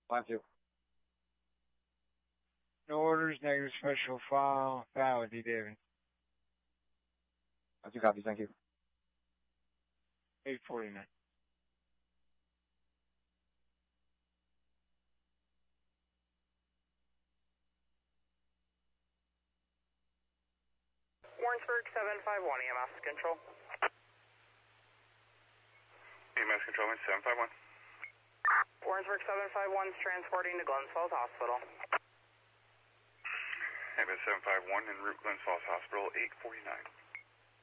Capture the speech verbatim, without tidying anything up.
Line two. No orders, negative special file, file with D. Davis. Line two copies, thank you. eight forty-nine. Warrensburg seven five one, E M S control. E M S control, seven five one. Warrensburg seven five one is transporting to Glens Falls Hospital. E M S seven five one en route Glens Falls Hospital, eight forty-nine.